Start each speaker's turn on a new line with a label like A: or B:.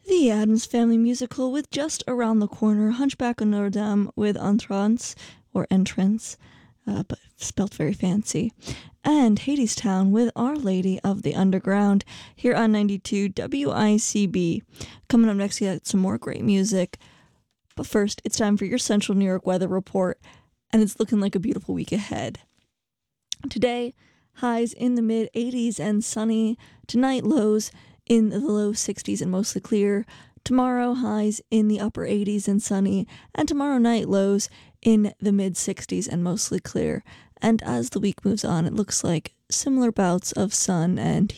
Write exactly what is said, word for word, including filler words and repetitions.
A: The Addams Family musical with Just Around the Corner, Hunchback of Notre Dame with Entrance, or Entrance, uh, but spelt very fancy, and Hadestown with Our Lady of the Underground here on ninety-two W I C B. Coming up next, we got some more great music. But first, it's time for your Central New York weather report, and it's looking like a beautiful week ahead. Today, highs in the mid eighties and sunny. Tonight, lows in the low sixties and mostly clear. Tomorrow, highs in the upper eighties and sunny. And tomorrow night, lows in the mid sixties and mostly clear. And as the week moves on, it looks like similar bouts of sun and